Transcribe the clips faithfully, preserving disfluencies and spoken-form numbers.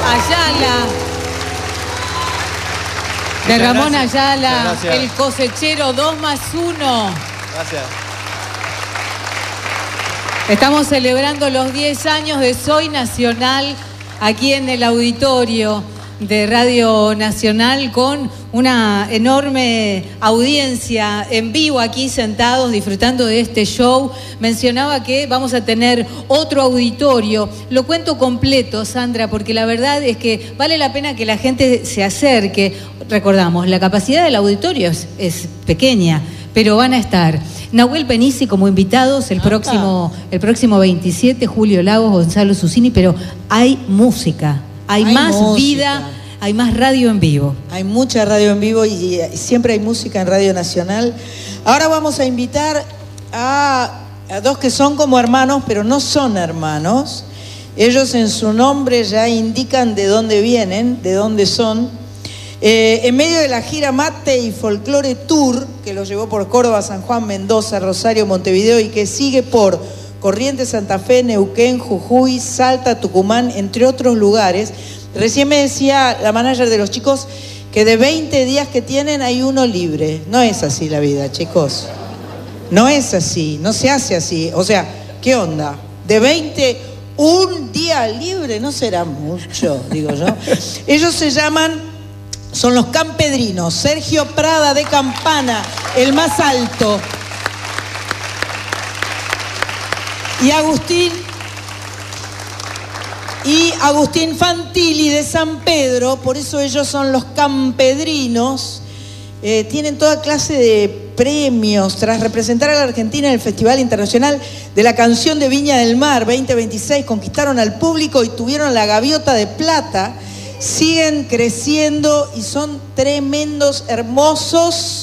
Ayala. De Muchas Ramón gracias. Ayala, Muchas gracias. el cosechero dos más uno. Gracias. Estamos celebrando los diez años de Soy Nacional aquí en el auditorio de Radio Nacional con una enorme audiencia en vivo aquí sentados disfrutando de este show. Mencionaba que vamos a tener otro auditorio. Lo cuento completo, Sandra, porque la verdad es que vale la pena que la gente se acerque. Recordamos, la capacidad del auditorio es, es pequeña, pero van a estar Nahuel Penisi como invitados el próximo, el próximo veintisiete, Julio Lagos, Gonzalo Susini, pero hay música, hay, Hay más música. vida, hay más radio en vivo. Hay mucha radio en vivo y, y siempre hay música en Radio Nacional. Ahora vamos a invitar a, a dos que son como hermanos, pero no son hermanos. Ellos en su nombre ya indican de dónde vienen, de dónde son. Eh, en medio de la gira Mate y Folklore Tour, que los llevó por Córdoba, San Juan, Mendoza, Rosario, Montevideo y que sigue por Corrientes, Santa Fe, Neuquén, Jujuy, Salta, Tucumán, entre otros lugares. Recién me decía la manager de los chicos que de veinte días que tienen hay uno libre. No es así la vida, chicos. No es así, no se hace así. O sea, ¿qué onda? De veinte, un día libre, no será mucho, digo yo. Ellos se llaman... Son los Campedrinos. Sergio Prada de Campana, el más alto. Y Agustín, y Agustín Fantilli de San Pedro, por eso ellos son los Campedrinos. Eh, tienen toda clase de premios tras representar a la Argentina en el Festival Internacional de la Canción de Viña del Mar veinte veintiséis. Conquistaron al público y tuvieron la gaviota de plata. Siguen creciendo y son tremendos, hermosos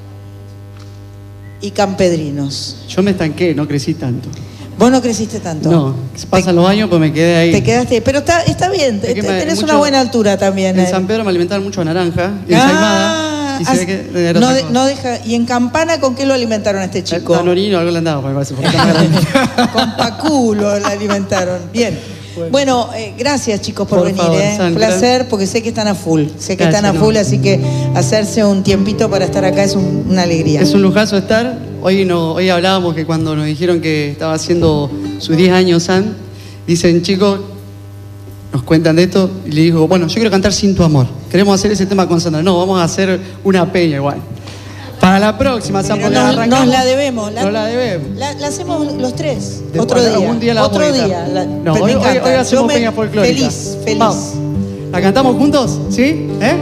y campedrinos. Yo me estanqué, no crecí tanto. Vos no creciste tanto. No, pasan los años, pues me quedé ahí. Te quedaste, pero está, está bien, Es que me- tenés mucho- una buena altura también. En eh. San Pedro me alimentaban mucho naranja, Ah, ensaimada, y se as- ve que era no, otra de- cosa. no deja. ¿Y en Campana con qué lo alimentaron a este chico? Danonino, algo le andaba, me parece. porque está más grande. Con Pacú lo alimentaron. Bien. Bueno, Bueno, eh, gracias chicos por, Por venir, favor, eh. Sandra. Placer, porque sé que están a full. Sé que Gracias, están a no. full, así que hacerse un tiempito para estar acá es un- una alegría. Es un lujazo estar. Hoy, no, hoy hablábamos que cuando nos dijeron que estaba haciendo sus diez años, San, dicen, chicos, nos cuentan de esto, y le digo, bueno, yo quiero cantar Sin Tu Amor. Queremos hacer ese tema con Sandra. No, vamos a hacer una peña igual. Para la próxima, San, Pero porque nos, arrancamos. nos la debemos. Nos la debemos. La, la hacemos los tres. Después, otro día. algún día la otro vamos a gritar. día. La- No, me hoy, hoy, encanta. hoy Yo hacemos me- peña folclórica. Feliz, feliz. Vamos. ¿La cantamos juntos? ¿Sí? ¿Eh?